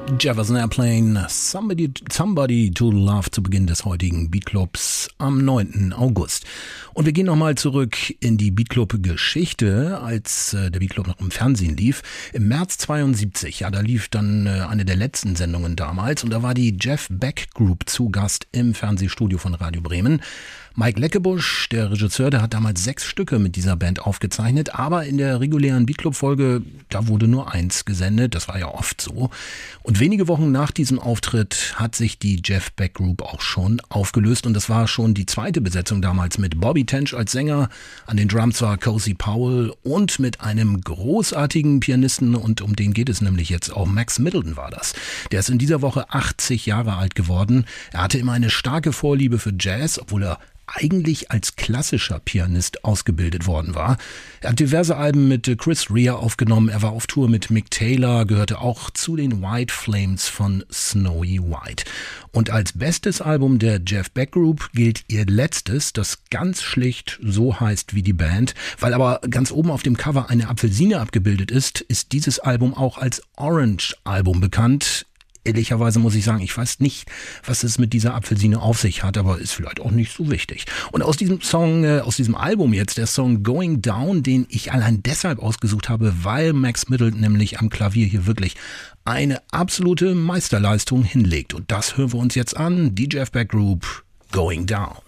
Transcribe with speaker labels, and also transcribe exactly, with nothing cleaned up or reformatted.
Speaker 1: Jefferson Airplane, Somebody, Somebody to Love zu Beginn des heutigen Beatclubs am neunten August. Und wir gehen nochmal zurück in die Beatclub-Geschichte, als äh, der Beatclub noch im Fernsehen lief. Im März zweiundsiebzig, ja, da lief dann äh, eine der letzten Sendungen damals und da war die Jeff Beck Group zu Gast im Fernsehstudio von Radio Bremen. Mike Leckebusch, der Regisseur, der hat damals sechs Stücke mit dieser Band aufgezeichnet, aber in der regulären Beatclub-Folge, da wurde nur eins gesendet, das war ja oft so. Und wenige Wochen nach diesem Auftritt hat sich die Jeff Beck Group auch schon aufgelöst und das war schon die zweite Besetzung damals mit Bobby Tench als Sänger, an den Drums war Cozy Powell und mit einem großartigen Pianisten, und um den geht es nämlich jetzt auch, Max Middleton war das. Der ist in dieser Woche achtzig Jahre alt geworden. Er hatte immer eine starke Vorliebe für Jazz, obwohl er eigentlich als klassischer Pianist ausgebildet worden war. Er hat diverse Alben mit Chris Rea aufgenommen, er war auf Tour mit Mick Taylor, gehörte auch zu den White Flames von Snowy White. Und als bestes Album der Jeff Beck Group gilt ihr letztes, das ganz schlicht so heißt wie die Band. Weil aber ganz oben auf dem Cover eine Apfelsine abgebildet ist, ist dieses Album auch als Orange-Album bekannt. Ehrlicherweise muss ich sagen, ich weiß nicht, was es mit dieser Apfelsine auf sich hat, aber ist vielleicht auch nicht so wichtig. Und aus diesem Song, äh, aus diesem Album jetzt, der Song Going Down, den ich allein deshalb ausgesucht habe, weil Max Middleton nämlich am Klavier hier wirklich eine absolute Meisterleistung hinlegt. Und das hören wir uns jetzt an, die Jeff Beck Group, Going Down.